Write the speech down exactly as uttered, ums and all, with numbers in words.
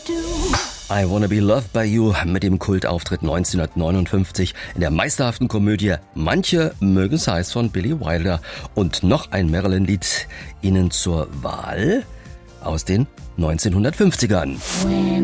I Wanna Be Loved by You mit dem Kultauftritt neunzehnhundertneunundfünfzig in der meisterhaften Komödie Manche mögen es heiß von Billy Wilder. Und noch ein Marilyn-Lied Ihnen zur Wahl aus den neunzehnhundertfünfzigern.